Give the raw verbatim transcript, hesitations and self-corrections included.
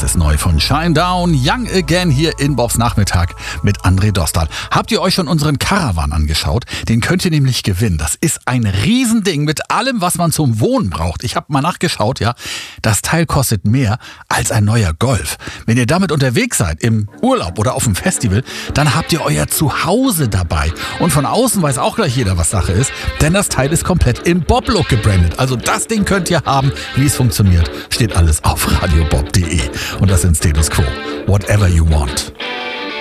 Das ist neu von Shinedown, Young Again hier in Bobs Nachmittag mit André Dostal. Habt ihr euch schon unseren Caravan angeschaut? Den könnt ihr nämlich gewinnen. Das ist ein Riesending mit allem, was man zum Wohnen braucht. Ich habe mal nachgeschaut, ja. Das Teil kostet mehr als ein neuer Golf. Wenn ihr damit unterwegs seid, im Urlaub oder auf dem Festival, dann habt ihr euer Zuhause dabei. Und von außen weiß auch gleich jeder, was Sache ist, denn das Teil ist komplett im Bob-Look gebrandet. Also das Ding könnt ihr haben. Wie es funktioniert, steht alles auf radiobob punkt de. Und das sind Status Quo. Whatever you want.